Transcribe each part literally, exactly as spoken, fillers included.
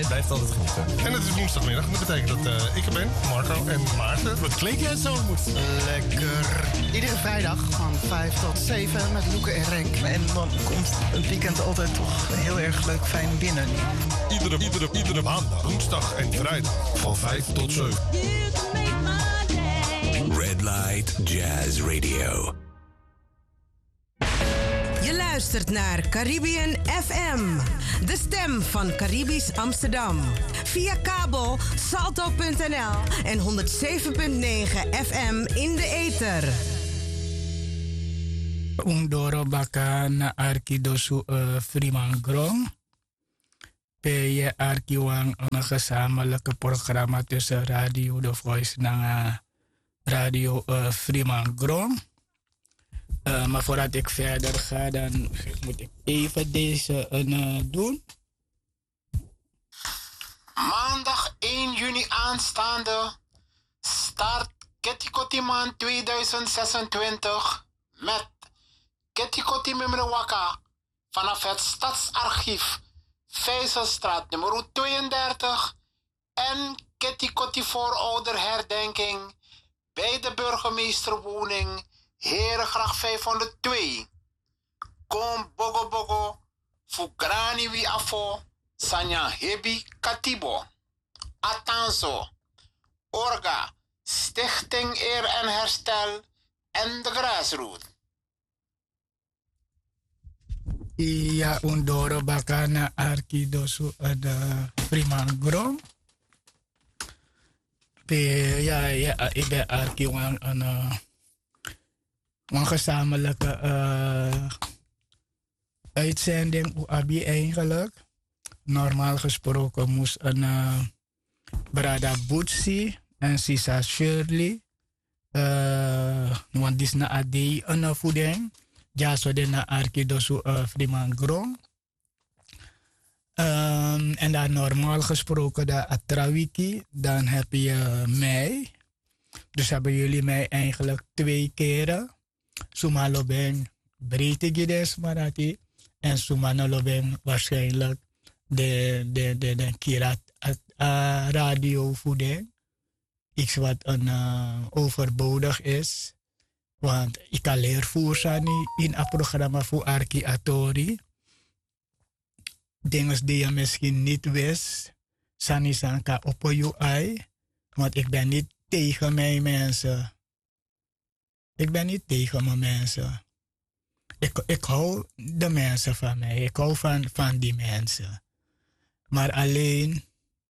Blijft altijd genieten. En het is woensdagmiddag. Dat betekent dat uh, ik er ben, Marco en Maarten. Wat klink jij zo moet? Lekker. Iedere vrijdag van vijf tot zeven met Loeke en Renk. En dan komt het weekend altijd toch heel erg leuk fijn binnen. Iedere, iedere, iedere maandag, woensdag en vrijdag van vijf tot zeven. Red Light Jazz Radio. Je luistert naar Caribbean F M, de stem van Caribisch Amsterdam. Via kabel salto punt n l en honderd zeven komma negen F M in de ether. Undoro baka na arkidosu uh, Frimangrong. Peye arkiwang een gezamenlijke programma tussen Radio The Voice en uh, Radio uh, Frimangrong. Uh, maar voordat ik verder ga, dan moet ik even deze uh, doen. Maandag één juni aanstaande start Ketikotiman tweeduizend zesentwintig met Ketikoti Memrewaka vanaf het Stadsarchief Vijzelstraat nummer tweeëndertig en Ketikoti Voorouderherdenking bij de burgemeesterwoning Herengracht vijfhonderdtwee. Kom bogo bogo, fugrani wi afo, sanya hebi katibo. Atanzo, Orga, Stichting Eer en Herstel en de Grassroot. Iya undoro bakana arkidosu ada Frimangrong. Pe ja ja ik ben arkiwang een uh, een gezamenlijke uh, uitzending U A B I eigenlijk. Normaal gesproken moest een uh, Brada Bootsie en Sisa Shirley uh, want dit is na adi een voeding. Ja, zo de na arkidosu uh, Frimangrong. Um, en dan normaal gesproken de Atrawiki, dan heb je uh, mij. Dus hebben jullie mij eigenlijk twee keren. Sumalo ben breedte gides marati. En sumano ben waarschijnlijk de, de, de, de kirat uh, radio voeding. Iets wat een uh, overbodig is. Want ik kan leervoer in een programma voor Arki Atori. Dingen die je misschien niet wist. Sani Sanka op je ei. Want ik ben niet tegen mijn mensen. Ik ben niet tegen mijn mensen. Ik, ik hou de mensen van mij. Ik hou van, van die mensen. Maar alleen.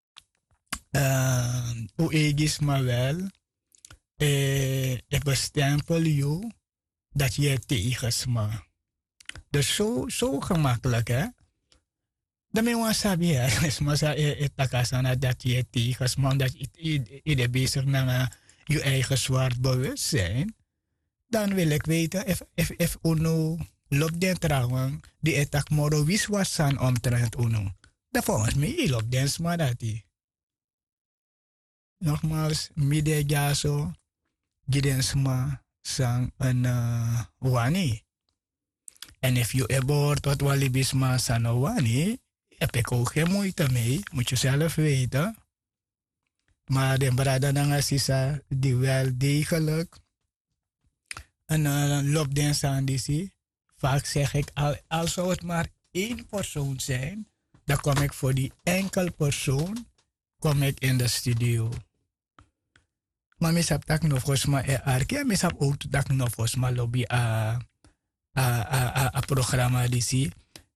Uh, hoe is maar wel. Eh, ik bestempel je dat je tegen me. Dus zo, zo gemakkelijk, hè? Dan ben je sabi, hè? Maar het takasana dat je tegen me, omdat je je bezig met je eigen zwart bewustzijn. Dan wil ik weten, if, if, if uno loopt den trouwen, die etak moro wis was san omtrent uno. Dan volgens mij, je loopt den smadati. Nogmaals, midden ja zo. Gidensma sang een uh, wani. En if you ever tot walibisma san wani, heb ik ook geen moeite mee. Moet je zelf weten. Maar de brada nangasisa die wel degelijk een uh, lopdans aan die zie. Vaak zeg ik, al, al zou het maar één persoon zijn, dan kom ik voor die enkel persoon, kom ik in de studio. Maar mis heb tak nog osma e arke, mis heb ook tak nog osma lobby a a a a programma die zie.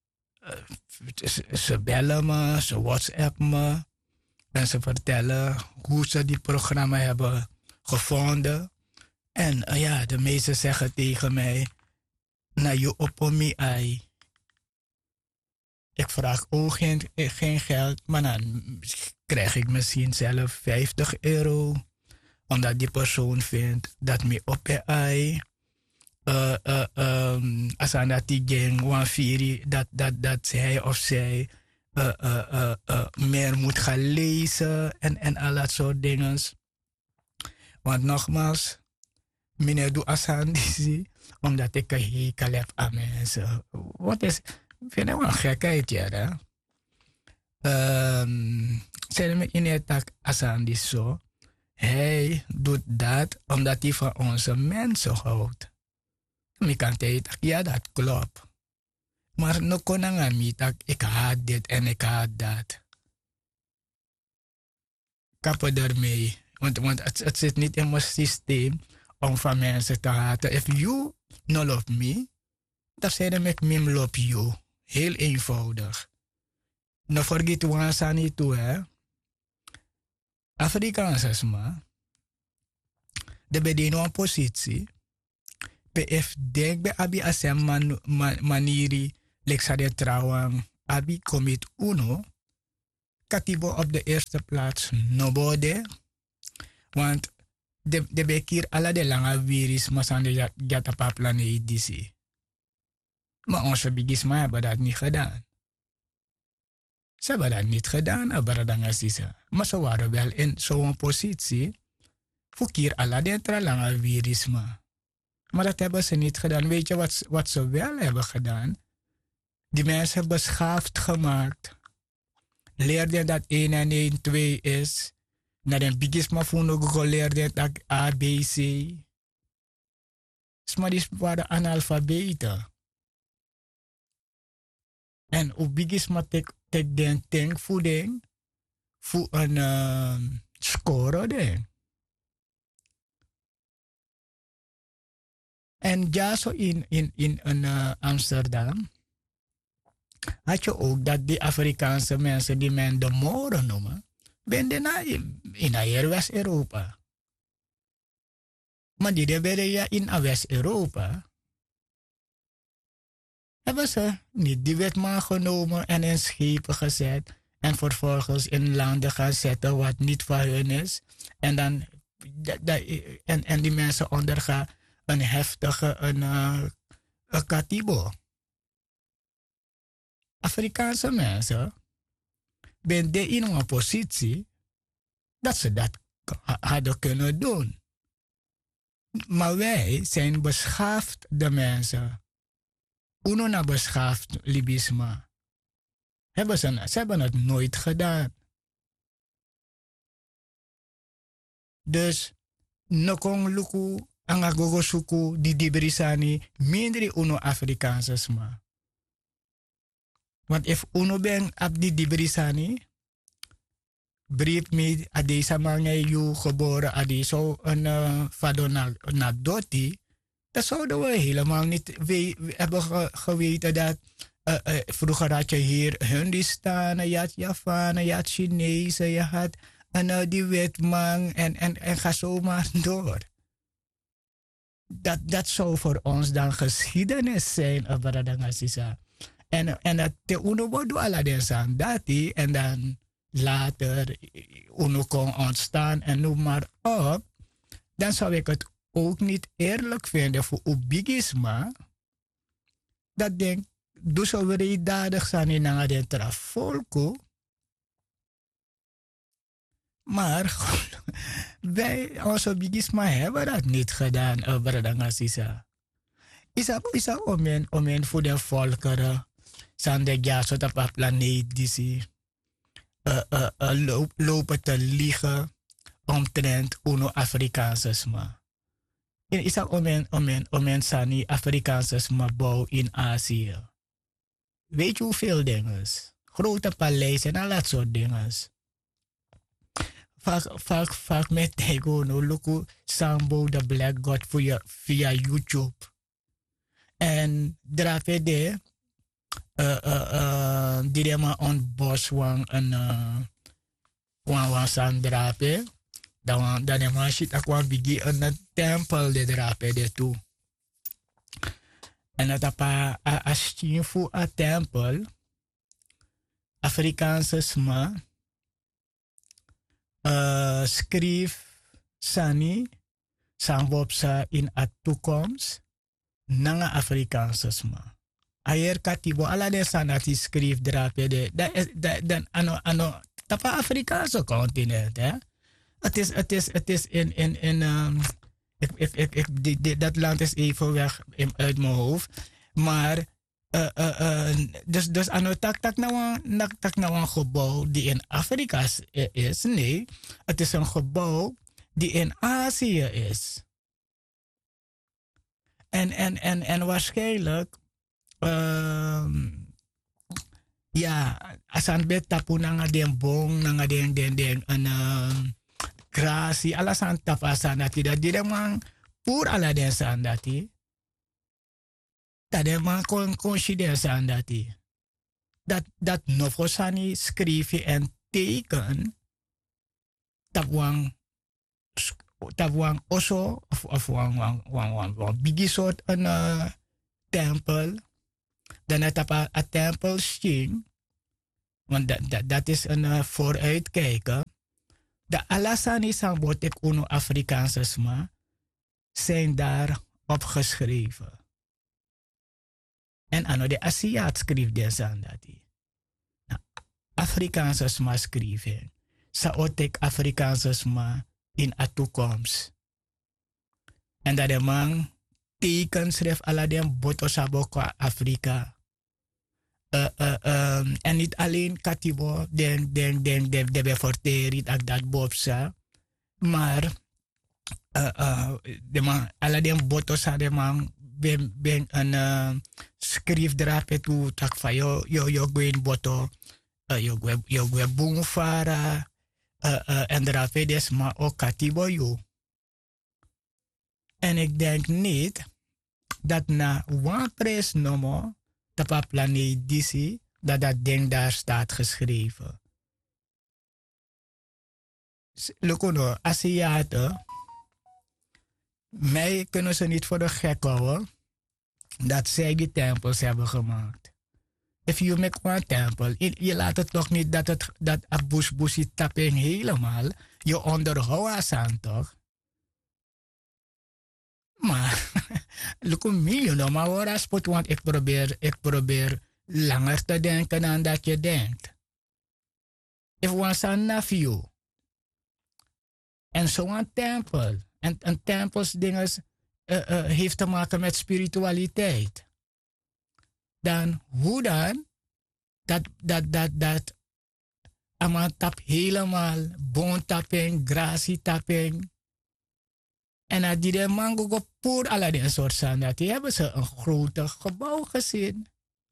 Ze bellen me, ze WhatsApp me en ze vertellen hoe ze die programma hebben gevonden. En uh, ja, de meesten zeggen tegen mij, na je opomi ai. Ik vraag ook geen, geen geld, maar dan krijg ik misschien zelf vijftig euro. Omdat die persoon vindt dat me op ai. Uh, uh, um, als aan dat die gang wanfiri, dat, dat, dat hij of zij uh, uh, uh, uh, meer moet gaan lezen en, en al dat soort dingen. Want nogmaals, meneer doe asan die omdat ik een hekel heb aan mensen. Wat is, vind ik wel een gekheid, ja. Um, zijn we in het tak Asandi zo. Hij doet dat omdat hij van onze mensen houdt. Ik kan zeggen, ja, dat klopt. Maar no konanga mi tak, ik haat dit en ik haat dat. Kappen ermee. Want, want het, het zit niet in mijn systeem om van mensen te haten. If you no love me, dan zeg ik mim love you. Heel eenvoudig. No forget one sani toe, hè. Afrikaans ma. De bedien een positie. If denk bij abi asem man, man, maniri leksa de trouwen abi commit uno. Katibo op de eerste plaats nobody. Want de, de bekir ala de lange viris masande jata paplane idisi. Maar onze bigisma hebben dat niet gedaan. Ze hebben dat niet gedaan, abaradangasisa. Maar ze waren wel in zo'n positie. Fukir ala de tra lange virisma. Maar dat hebben ze niet gedaan. Weet je wat, wat ze wel hebben gedaan? Die mensen hebben beschaafd gemaakt. Leerden dat één en één twee is. Na den bigisma fundo geleerd dat A, B, C. Maar die waren analfabeten. En op bigisma tek tek den tank voeding voor een uh, score ding. En ja, zo in, in, in, in uh, Amsterdam had je ook dat die Afrikaanse mensen die men de Moren noemen, ben in, in West-Europa. Maar die werden ja in West-Europa. Hebben ze niet die wet maar genomen en in schepen gezet en vervolgens in landen gaan zetten wat niet van hun is. En dan en, en die mensen ondergaan een heftige een, uh, een katibo. Afrikaanse mensen ben de in een positie dat ze dat hadden kunnen doen. Maar wij zijn beschaafd de mensen. Uno na beschaafd libisma. Hebben ze, ze hebben het nooit gedaan. Dus nokong luku angagogo suku di dibrisani mindri uno Afrikaanse sma. Want if uno ben ab di dibrisani brief me adesa mange you geboren adeso een uh, vado na, na doti. Dan zouden we helemaal niet we, we hebben ge, geweten dat uh, uh, vroeger had je hier Hindustan, je had Javanen, je had Chinezen, je had en, uh, die witman en, en, en ga zo maar door. Dat, dat zou voor ons dan geschiedenis zijn, en, en dat te uno wordt alla den san dati en dan later uno kon ontstaan en noem maar op, dan zou ik het ook niet eerlijk vinden voor Ubigisma. Dat denk, dus we redadig zijn in een trafolko. Maar wij, onze Ubigisma, hebben dat niet gedaan. Bradangazisa. Is dat is dat om een, om een voor de volkeren, zijn de jaarso op de planeet die ze uh, uh, uh, loop, lopen te liegen omtrent uno Afrikaanse sma. Is dat om een, om een, om een sani Afrikaanse sma bouw in Azië. Weet je hoeveel dingen? Grote paleizen en al dat soort dingen. Vaak, vaak, vaak met tego no luku Sambo de Black God via, via YouTube. En drape de uh, uh, uh, die maar on bos wang en uh, wang wang san drape. Dan dan maar shit akwa bigi een tempel de drape de toe. En dat apa astin fu a tempel Afrikaanse sma uh, schreef sani sambopsa in a toekomst nanga Afrikaanse sma. Ayer katibo ala de sanati schreef drape de dan ano ano tapa Afrikaanse continent hè. Het is het is het is in in in um, ik ik ik ik die, die, dat land is even weg in, uit mijn hoofd, maar Uh, uh, uh, dus dus ano tak tak nou een tak nou een gebouw die in Afrika is. Nee, het is een gebouw die in Azië is. En, en, en, en waarschijnlijk, uh, ja, als aan het tapu nanga den bong, nanga den den den een uh, grasi, alles aan tapu asan dat dat die man pur ala den san dat die. Dat de man kon coïncidence aan dat die. Dat dat Novosani schreef en teken tapuang tapuang oso of of wang wang wang wang wang bigi soort een uh, tempel. Dan het op een tempel zien. Want dat, dat, dat is een uh, vooruitkijken. De Alasani Sambotek Uno Afrikaanse sma zijn daar opgeschreven. En ano de Aziat schreef deze aan dat. Nou, Afrikaanse sma schreven. Saotek Afrikaanse sma in de toekomst. En dat de man teken schreef alle den botosabo qua Afrika. Uh, uh, um, en niet alleen katibo, den, den, den, den, de beforteri, dat dat bobsa. Maar, uh, uh, de man, alle den botosa, de man, ben, ben een uh, schriefdrape toe, tak van yo, yo, yo, gwen boto, uh, yo, gwen, yo, gwen boomfara, uh, uh, en drape des, maar ook katibo yo. En ik denk niet dat na one prijs nomo, dat planeet Disi, dat dat ding daar staat geschreven. Lukuno, Aziaten, mij kunnen ze niet voor de gek houden dat zij die tempels hebben gemaakt. If you make one temple, je, je laat het toch niet dat het dat Abush Bushi tapping helemaal, je onderhoudt aan toch? Maar, look een miljoen, maar waar spot, want ik probeer, ik probeer langer te denken dan dat je denkt. If one son nephew. En zo'n tempel. En een tempels dinges uh, uh, heeft te maken met spiritualiteit. Dan, hoe dan? Dat, dat, dat, dat, aman tap helemaal, boon tapping, gracie tapping. En dat die de mango go voor alle die soort zijn dat die hebben ze een grote gebouw gezien.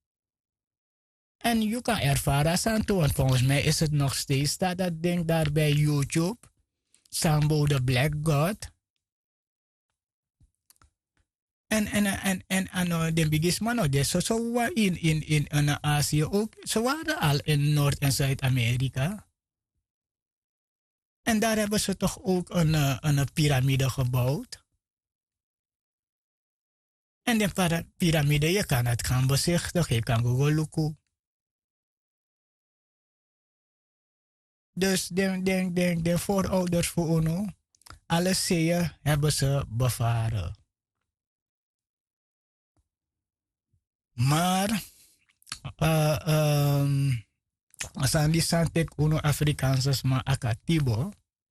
En je kan ervaren aan toe, want volgens mij is het nog steeds staat dat ding daar bij YouTube. Sambo the Black God. En en en en en de bigisman no de zo zo in in in in Azië ook. Ze waren al in Noord- en Zuid-Amerika. En daar hebben ze toch ook een, een piramide gebouwd. En die piramide, je kan het gaan bezichtigen, je kan Google loeken. Dus de, de, de, de voorouders voor Uno, alle zeeën hebben ze bevaren. Maar, uh, um, als aan die santek Uno Afrikaanse maar akatibo.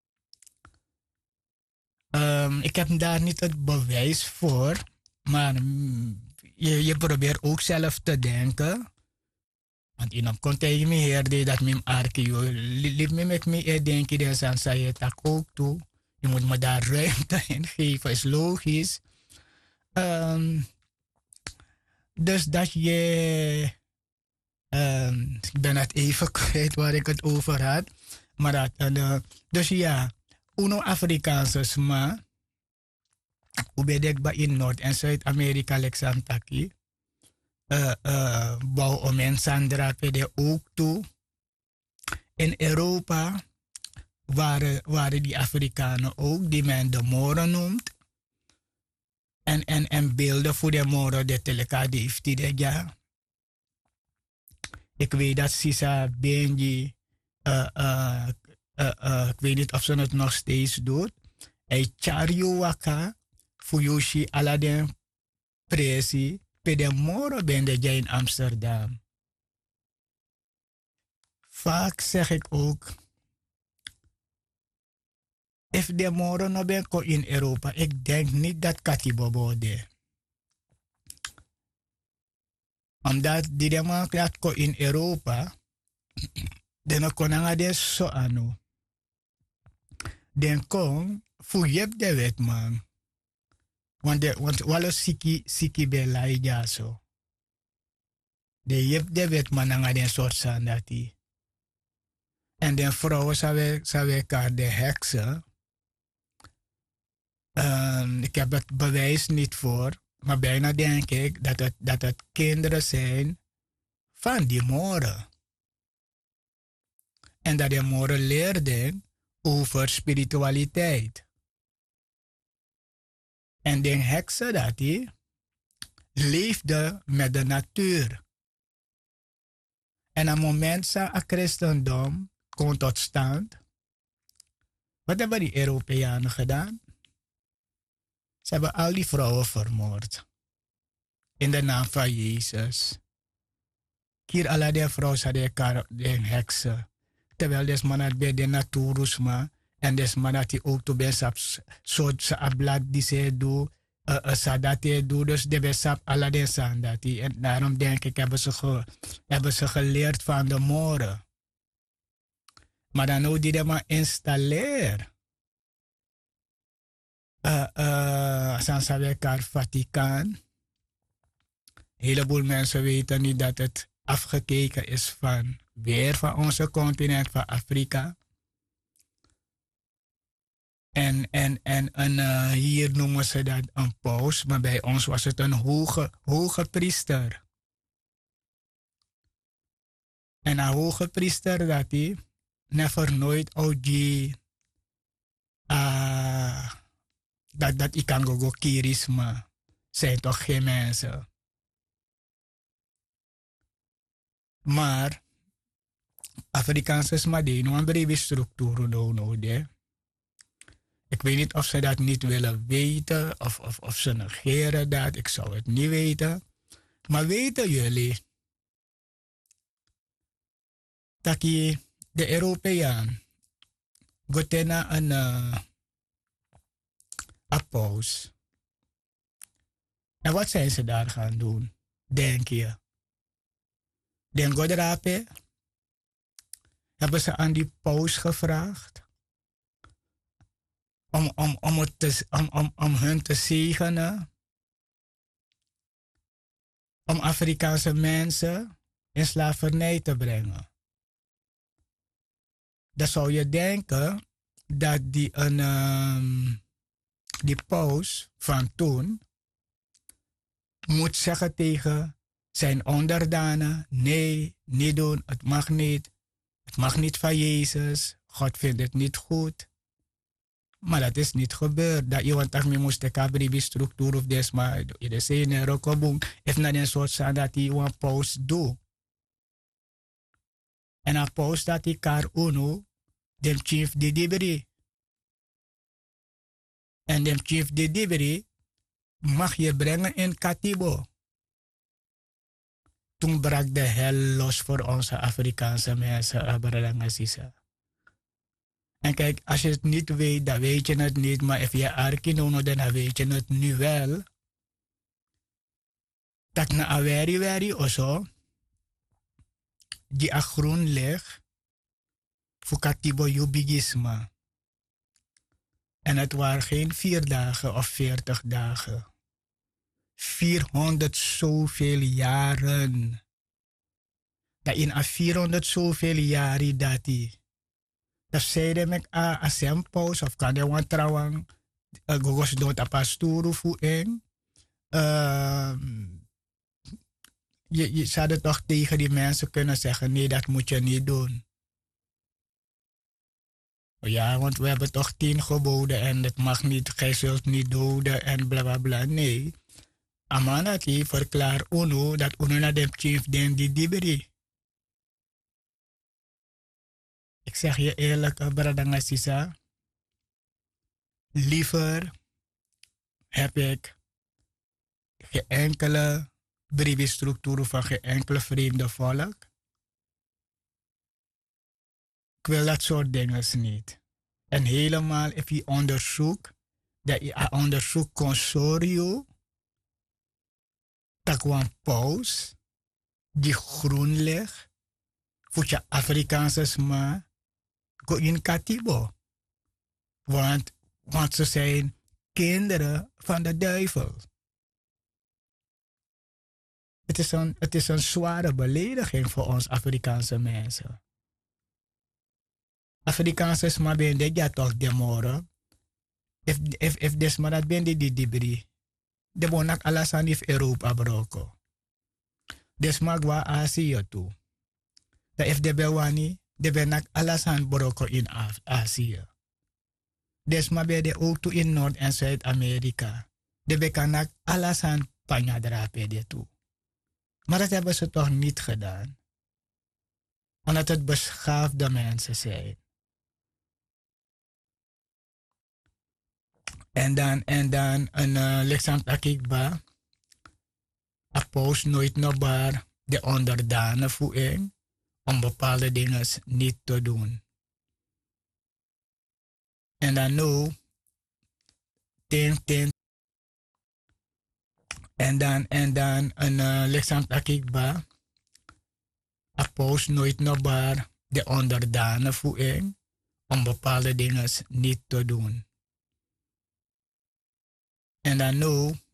Um, ik heb daar niet het bewijs voor, maar mm, je, je probeert ook zelf te denken. Want in een context me heerde dat mijn archeo, liep me met me denken, dan zijn zij het ook toe. Je moet me daar ruimte in geven, is logisch. Um, dus dat je, um, ik ben het even kwijt waar ik het over had. Maar dat, uh, dus ja, Uno Afrikaanse sma, ubedekba in Noord- en Zuid-Amerika, Lexantaki. Uh, uh, bouw om en Sandra pede ook toe. In Europa waren, waren die Afrikanen ook, die men de Moren noemt. En, en, en beelden voor de Moren, de teleka, die heeft die ja. Ik weet dat Sisa Benji, uh, uh, uh, uh, ik weet niet of ze het nog steeds doet. Hij chario waka, Fuyoshi Aladdin Presi. Bij de Moro ben je in Amsterdam. Vaak zeg ik ook, if de Moro no ben ko in Europa, ik denk niet dat Katibobo de. Omdat die de man krijgt ko in Europa, dan kon hij de zo anu. Dan kon, voor je de wet man. Want de, want walo siki, siki belai ja zo. De je de wet man aan den soort zijn dat die. En de vrouwen zouden elkaar de heksen. Um, ik heb het bewijs niet voor. Maar bijna denk ik dat het, dat het kinderen zijn van die moren. En dat die moren leerden over spiritualiteit. En de heksen dat die leefde met de natuur. En op het moment dat het christendom komt tot stand, wat hebben die Europeanen gedaan? Ze hebben al die vrouwen vermoord. In de naam van Jezus. Hier alle die vrouwen hadden elkaar de heksen. Terwijl deze man had bij de natuurusma. En deze man had die ook toe bij zo'n blad die ze doen. Zodat hij doet. Dus de besap alle die zijn dat. En daarom denk ik hebben ze, ge, hebben ze geleerd van de moren. Maar dan ook die de man installeert. Uh, uh, San elkaar Vaticaan. Een heleboel mensen weten niet dat het afgekeken is van weer van onze continent, van Afrika. En, en, en, en uh, hier noemen ze dat een paus, maar bij ons was het een hoge, hoge priester. En een hoge priester dat hij never nooit O G uh, dat, dat ik kan go kirisma zijn toch geen mensen. Maar Afrikaanse smadeno een brede structuur nodig. Ik weet niet of ze dat niet willen weten of, of, of ze negeren dat. Ik zou het niet weten. Maar weten jullie dat je de Europeaan gaat naar een uh, paus. En wat zijn ze daar gaan doen? Denk je? Den Godrape hebben ze aan die paus gevraagd om, om, om, het te, om, om, om hun te zegenen, om Afrikaanse mensen in slavernij te brengen. Dan zou je denken dat die, een, um, die paus van toen moet zeggen tegen zijn onderdanen: nee, niet doen, het mag niet. Het mag niet van Jezus. God vindt het niet goed. Maar dat is niet gebeurd. Dat iemand dat me moest de kabribi structuur of des, maar de zene rokoboom heeft naar een soort zijn dat hij een paus doet. En een paus dat hij kar uno, de chief de dibri. En de chief de dibri mag je brengen in Katibo. Toen brak de hel los voor onze Afrikaanse mensen. En kijk, als je het niet weet, dan weet je het niet. Maar als je arkinono, dan weet je het nu wel. Dat na aweri weri oso, die a groen ligt, voor katibo yubigisma. En het waren geen vier dagen of veertig dagen. vierhonderd zoveel jaren. Dat in a vierhonderd zoveel jaren dat die. Dat zeiden me a asempos of kan de wan trouwang gogos dood a pasturu fu en. Je, je zou het toch tegen die mensen kunnen zeggen: nee, dat moet je niet doen. Ja, want we hebben toch tien geboden en het mag niet, gij zult niet doden en bla bla bla. Nee. Amanati verklaar uno dat uno na de chief den die diberi. Ik zeg je eerlijk, Bradangasisa, liever heb ik geen enkele brievenstructuur van geen enkele vreemde volk. Ik wil dat soort dingen niet. En helemaal, als je onderzoekt, dat je onderzoekt consortium, dat kwam paus, die groen ligt, voor je Afrikaanse sma, go in katibo. Want, want ze zijn kinderen van de duivel. Het is een, het is een zware belediging voor ons Afrikaanse mensen. Afrikaanse sma ben de ja toch de moro. If, if, if desma dat ben de die dibri. De bonak alasan if Europa broko. Desma gwa Azië toe. Da if de bewani, de benak alasan broko in Azië. Desma be de ook toe in Noord- en Zuid-Amerika. De bekanak alasan panyadrape de toe. Maar dat hebben ze toch niet gedaan. Omdat het beschaafde mensen zijn. En dan, en dan, een uh, lichaam akikba. Apos nooit nobar de onderdanen voeling om bepaalde dingen niet te doen. En dan nu, ten, ten. En dan, en dan, een uh, lichaam akikba. Apos nooit nobar de onderdanen voeling om bepaalde dingen niet te doen. En dan nu,